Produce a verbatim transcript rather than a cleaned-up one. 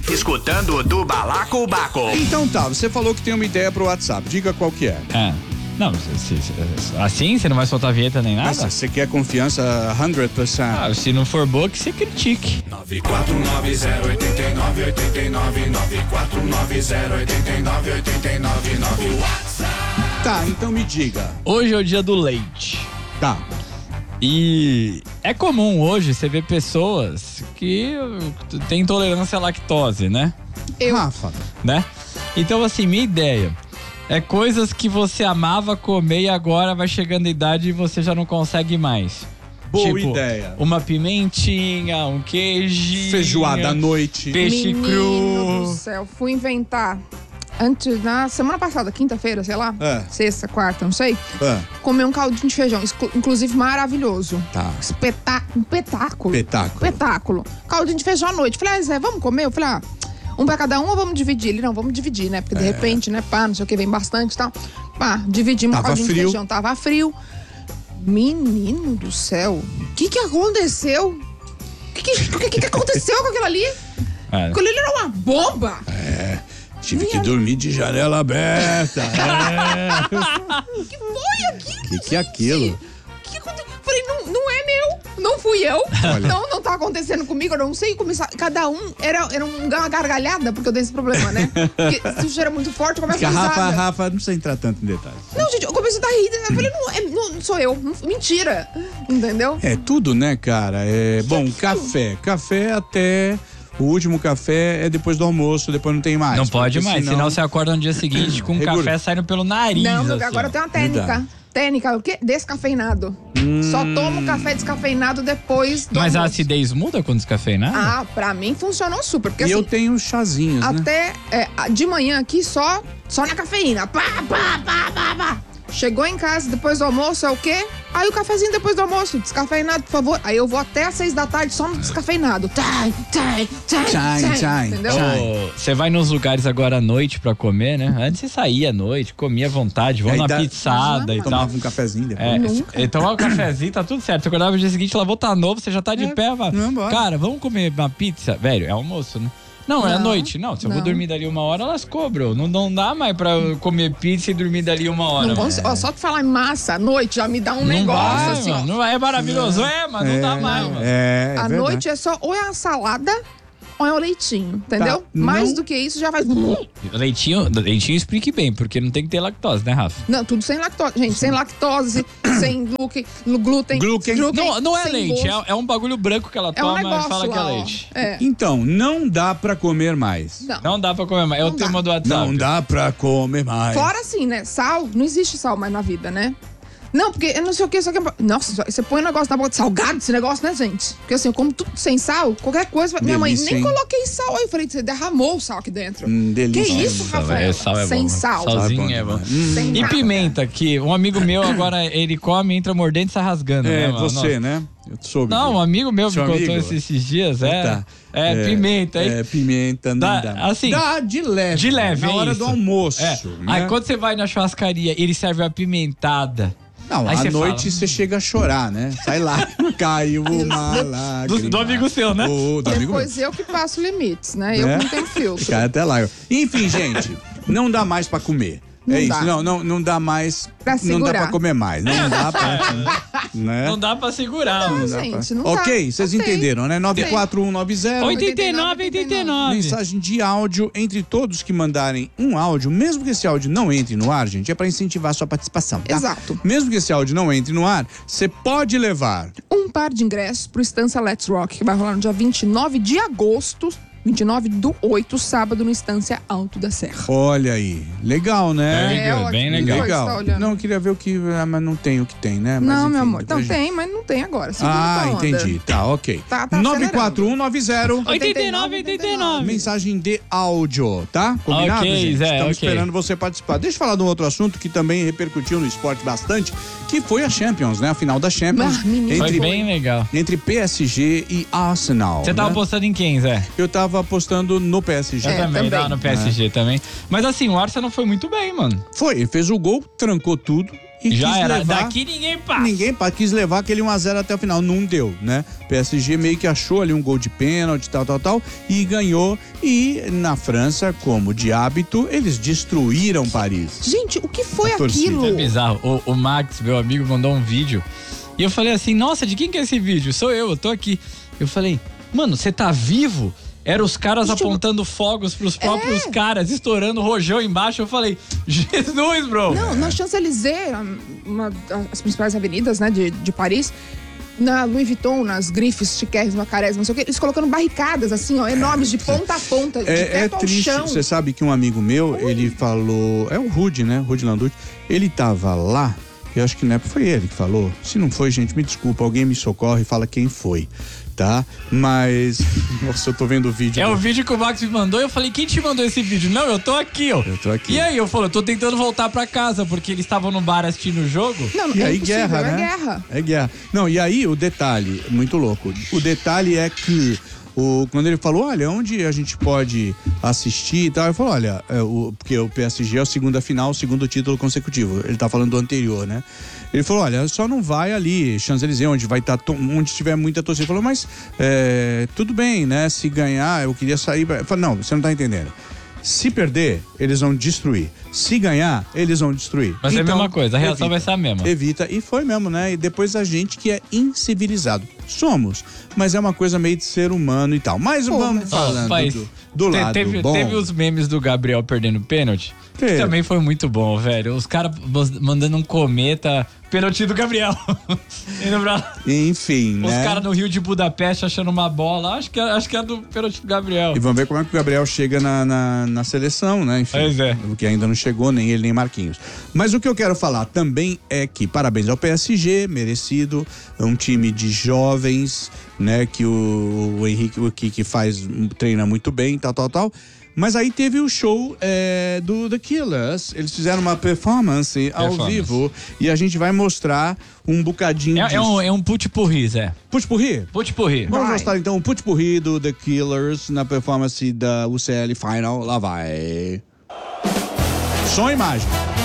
Escutando do Balacobaco. Então tá, você falou que tem uma ideia pro WhatsApp. Diga qual que é. É. Não, se, se, assim você não vai soltar vinheta nem nada? Mas você quer confiança cem por cento. Ah, se não for boa, que você critique. nove quatro nove zero oito nove oito nove nove quatro nove zero oito nove oito nove nove WhatsApp. Tá, então me diga. Hoje é o dia do leite. Tá. E é comum hoje você ver pessoas que têm intolerância à lactose, né? Eu. Rafa. Né? Então, assim, minha ideia é coisas que você amava comer e agora vai chegando a idade e você já não consegue mais. Boa tipo, ideia. Uma pimentinha, um queijinho. Feijoada à noite. Peixe Menino cru. do céu, fui inventar. Antes, na semana passada, quinta-feira, sei lá, É. sexta, quarta, não sei, Ah, comer um caldinho de feijão, exclu- inclusive maravilhoso. tá. Espetá- um petáculo. Espetáculo. Espetáculo. Caldinho de feijão à noite. Falei, ah, Zé, vamos comer? Eu falei, ah, um pra cada um ou vamos dividir? Ele, não, vamos dividir, né? Porque de repente, né, pá, não sei o que, vem bastante e tal. Pá, dividimos o Tava caldinho frio. de feijão. Tava frio. Menino do céu, o que que aconteceu? O que que, que que aconteceu com aquilo ali? É. Aquilo ali era uma bomba. Tive que dormir de janela aberta. É. O que foi aquilo? Que que é aquilo? O que aconteceu? Falei, não, não é meu. Não fui eu. Olha. Não, não tá acontecendo comigo. Eu não sei começar. Cada um era, era uma gargalhada, porque eu tenho esse problema, né? Porque se o cheiro é muito forte, eu começo Porque a a Rafa, risada. Rafa, não precisa entrar tanto em detalhes. Não, gente, eu comecei a dar rir. Eu falei, não, é, não, não sou eu. Não- mentira. Entendeu? É tudo, né, cara? É, bom, aquilo? café. Café até... O último café é depois do almoço, depois não tem mais. Não pode porque mais, senão... você acorda no dia seguinte com um Regula. café saindo pelo nariz. Não, meu, assim, agora ó. eu tenho uma técnica. Verdade. Técnica, o quê? Descafeinado. Só tomo café descafeinado depois do Mas a almoço. acidez muda com descafeinado? Ah, pra mim funcionou super. Porque E assim, eu tenho os chazinhos, né? até é, de manhã aqui só, só na cafeína. Pá, pá, pá, pá, pá. Chegou em casa depois do almoço, é o quê? Aí o cafezinho depois do almoço, descafeinado, por favor. Aí eu vou até às seis da tarde só no descafeinado. Tchai, tchai, tchai, Tchai, tchai, tchai, entendeu? tchai. Você vai nos lugares agora à noite pra comer, né? Antes você saía à noite, comia à vontade, vamos Aí na dá- pizzada e tal. Tomava um cafezinho depois. É, Nunca. e tomar um cafezinho, tá tudo certo. Você acordava no dia seguinte, lavou, tá novo, você já tá de É, pé, vai. vamos embora. Cara, vamos comer uma pizza? Velho, é almoço, né? Não, é à Não, noite. Não, se eu vou não. dormir dali uma hora, elas cobram. Não, não dá mais pra comer pizza e dormir dali uma hora. Não mano. consigo- ó, só tu falar em massa à noite já me dá um Não negócio vai, assim, ó. mano. Não vai, é maravilhoso. É, mas não dá mais, mano. É, é À verdade. noite é só ou é uma salada ou é o leitinho, entendeu? Tá, Mais não- do que isso já faz. Leitinho, leitinho explique bem, porque não tem que ter lactose, né, Rafa? Não, tudo sem lactose. Gente, sem lactose, sem glúten, glúten. Glúten. Não, não é sem leite, gosto. é, é um bagulho branco que ela É um toma e negócio fala lá, que é ó. leite. É. Então, não dá pra comer mais. Não. Não dá pra comer mais. É o Não dá. tema do WhatsApp. Não dá pra comer mais. Fora assim, né? Sal, não existe sal mais na vida, né? Não, porque eu não sei o que, isso aqui é... Nossa, você põe um negócio na boca de salgado, esse negócio, né, gente? Porque assim, eu como tudo sem sal, qualquer coisa... Minha mãe, Delícia, nem hein? coloquei sal aí. Eu falei, você derramou o sal aqui dentro. Hum, delícia. Que isso, Nossa, Rafael? velho, sal é sem bom, sal. mano. Salzinho Tá é bom. demais. Sem E nada. pimenta, que um amigo meu agora, ele come, entra mordendo e sai rasgando, né, É, mano? você, Nossa. né? Eu soube. Não, um amigo meu me Seu contou amigo? isso esses dias, é. Tá. É, pimenta, hein? É, pimenta, não Dá- dá. assim, Dá de leve. De leve, Na é hora isso. do almoço. É. né? Aí quando você vai na churrascaria, ele serve a pimentada. Não, Aí à você noite fala, você chega a chorar, né? Sai lá, caiu uma lágrima. Do, do amigo seu, né? Ô, do amigo meu. Depois eu que passo limites, né? Eu Né? que não tenho filtro. Cara, até lá. Enfim, gente, não dá mais pra comer. Não é dá. isso, não, não, não dá mais. Pra não dá segurar. pra comer mais. Não dá pra. né? Não dá pra segurar. Não, mano. dá gente, pra- não dá. Ok, vocês Ok. entenderam, né? nove quatro um nove zero. oitenta e nove, oitenta e nove. Mensagem de áudio entre todos que mandarem um áudio, mesmo que esse áudio não entre no ar, gente, é pra incentivar a sua participação, tá? Exato. Mesmo que esse áudio não entre no ar, você pode levar. Um par de ingressos pro Estância Let's Rock, que vai rolar no dia vinte e nove de agosto, vinte e nove do oito, sábado, no Estância Alto da Serra. Olha aí, legal, né? Very É, good, ó, bem que legal. coisa, Legal. tá olhando. Não, eu queria ver o que. Ah, mas não tem o que tem, né? Mas, Não, enfim, meu amor. depois Não a gente- tem, mas não tem agora. Segura Ah, tua onda. entendi. Tá, ok. Tá, tá nove quatro um nove zero. oitenta e nove, oitenta e nove. Mensagem de áudio, tá? Combinado, Ok, gente? Zé, Estamos ok. esperando você participar. Deixa eu falar de um outro assunto que também repercutiu no esporte bastante, que foi a Champions, né? A final da Champions Ah, menino. Foi entre, bem legal. entre P S G e Arsenal. Você tava né? postando em quem, Zé? Eu tava tava apostando no P S G. Eu É, também, também. tava no P S G também. Mas assim, o Arsenal foi muito bem, mano. Foi, ele fez o gol, trancou tudo e Já quis era. levar... Daqui ninguém passa. Ninguém pá, quis levar aquele um a zero até o final, não deu, né? P S G meio que achou ali um gol de pênalti, tal, tal, tal, e ganhou. E na França, como de hábito, eles destruíram Paris. Gente, o que foi A torcida. aquilo? É bizarro. O, o Max, meu amigo, mandou um vídeo. E eu falei assim, nossa, de quem que é esse vídeo? Sou eu, eu tô aqui. Eu falei, mano, você tá vivo? Eram os caras Gente, apontando fogos pros próprios caras, estourando rojão embaixo. Eu falei, Jesus, bro. Não, na Champs-Élysées, uma das principais avenidas, né, de, de Paris, na Louis Vuitton, nas grifes, chiquérrimas, macarés, não sei o quê, eles colocando barricadas, assim, ó, enormes, de ponta a ponta, de É, é teto ao triste, chão. você sabe que um amigo meu, ele falou, é o Rudy, né, Rudy Landucci, ele tava lá, eu acho que não é, foi ele que falou, se não foi, gente, me desculpa, alguém me socorre e fala quem foi, tá? Mas, nossa, eu tô vendo o vídeo. É do... o vídeo que o Max me mandou. Eu falei, quem te mandou esse vídeo? Não, eu tô aqui, ó. Eu tô aqui. E aí, eu falei, eu tô tentando voltar pra casa, porque eles estavam no bar assistindo o jogo. Não, E é aí impossível, guerra, é né? guerra. É guerra. Não, e aí o detalhe, muito louco, o detalhe é que o, quando ele falou, olha, onde a gente pode assistir e tal, ele falou, olha, é, o, porque o P S G é a segunda final, o segundo título consecutivo, ele tá falando do anterior, né? Ele falou, olha, só não vai ali, Champs-Élysées, onde vai estar, tá, onde tiver muita torcida. Ele falou, mas é, tudo bem, né? Se ganhar, eu queria sair. Pra... Eu falei, não, você não tá entendendo. Se perder, eles vão destruir. Se ganhar, eles vão destruir. Mas é a Então, mesma coisa, a reação evita, vai ser a mesma. Evita, e foi mesmo, né? E depois a gente que é incivilizado. Somos, mas é uma coisa meio de ser humano e tal. Mas Pô, vamos mas- falando Rapaz, do, do te- lado teve, bom. teve os memes do Gabriel perdendo pênalti. Que Teve. também foi muito bom, velho. Os caras mandando um cometa, pênalti do Gabriel. Indo pra... Enfim, Os né? caras no Rio de Budapeste achando uma bola. Acho que, é- acho que é do pênalti do Gabriel. E vamos ver como é que o Gabriel chega na, na, na seleção, né? Enfim, Pois é. o que ainda não chegou, nem ele, nem Marquinhos. Mas o que eu quero falar também é que parabéns ao P S G, merecido, é um time de jovens, né? Que o, o Henrique, o Kiki faz, treina muito bem, tal, tal, tal. Mas aí teve o show é, do The Killers. Eles fizeram uma performance, ao Performance. vivo e a gente vai mostrar um bocadinho É, disso. é um, é um put-purri, Zé. Putz-purri? Put-purri. Vamos Vai. mostrar então o Putz-Purri do The Killers na performance da U C L Final. Lá vai. Som e imagem.